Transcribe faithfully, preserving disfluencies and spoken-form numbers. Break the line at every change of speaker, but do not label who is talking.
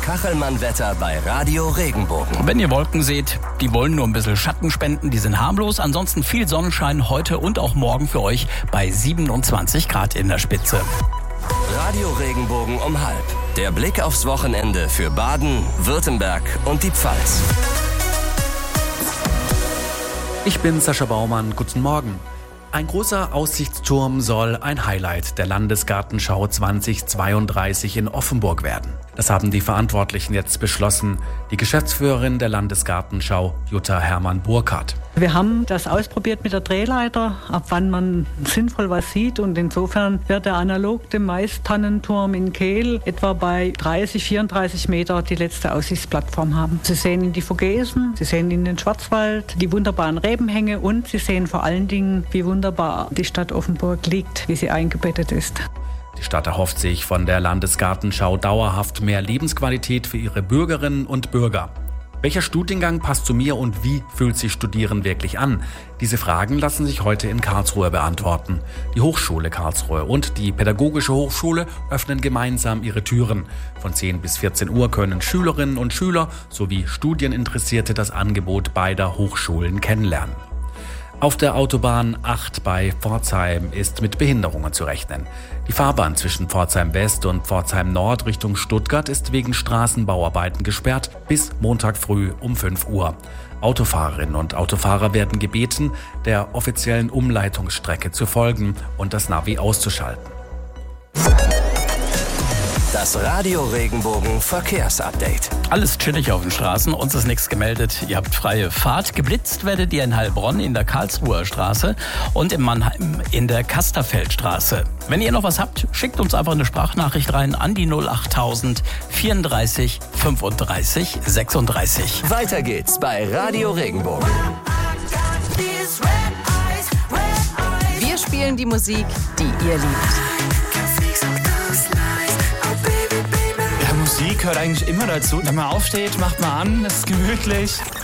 Kachelmann-Wetter bei Radio Regenbogen.
Wenn ihr Wolken seht, die wollen nur ein bisschen Schatten spenden, die sind harmlos. Ansonsten viel Sonnenschein heute und auch morgen für euch bei siebenundzwanzig Grad in der Spitze.
Radio Regenbogen um halb. Der Blick aufs Wochenende für Baden, Württemberg und die Pfalz.
Ich bin Sascha Baumann, guten Morgen. Ein großer Aussichtsturm soll ein Highlight der Landesgartenschau zweitausendzweiunddreißig in Offenburg werden. Das haben die Verantwortlichen jetzt beschlossen. Die Geschäftsführerin der Landesgartenschau, Jutta Hermann-Burkhardt.
Wir haben das ausprobiert mit der Drehleiter, ab wann man sinnvoll was sieht. Und insofern wird der analog dem Maistannenturm in Kehl etwa bei dreißig, vierunddreißig Meter die letzte Aussichtsplattform haben. Sie sehen in die Vogesen, Sie sehen in den Schwarzwald, die wunderbaren Rebenhänge und Sie sehen vor allen Dingen, wie wunderbar die Stadt Offenburg liegt, wie sie eingebettet ist.
Die Stadt erhofft sich von der Landesgartenschau dauerhaft mehr Lebensqualität für ihre Bürgerinnen und Bürger. Welcher Studiengang passt zu mir und wie fühlt sich Studieren wirklich an? Diese Fragen lassen sich heute in Karlsruhe beantworten. Die Hochschule Karlsruhe und die Pädagogische Hochschule öffnen gemeinsam ihre Türen. Von zehn bis vierzehn Uhr können Schülerinnen und Schüler sowie Studieninteressierte das Angebot beider Hochschulen kennenlernen. Auf der Autobahn acht bei Pforzheim ist mit Behinderungen zu rechnen. Die Fahrbahn zwischen Pforzheim West und Pforzheim Nord Richtung Stuttgart ist wegen Straßenbauarbeiten gesperrt bis Montag früh um fünf Uhr. Autofahrerinnen und Autofahrer werden gebeten, der offiziellen Umleitungsstrecke zu folgen und das Navi auszuschalten.
Das Radio Regenbogen Verkehrsupdate.
Alles chillig auf den Straßen, uns ist nichts gemeldet. Ihr habt freie Fahrt. Geblitzt werdet ihr in Heilbronn in der Karlsruher Straße und in Mannheim in der Kasterfeldstraße. Wenn ihr noch was habt, schickt uns einfach eine Sprachnachricht rein an die null achttausend vierunddreißig fünfunddreißig sechsunddreißig.
Weiter geht's bei Radio Regenbogen.
Wir spielen die Musik, die ihr liebt.
Musik gehört eigentlich immer dazu. Wenn man aufsteht, macht man an, es ist gemütlich.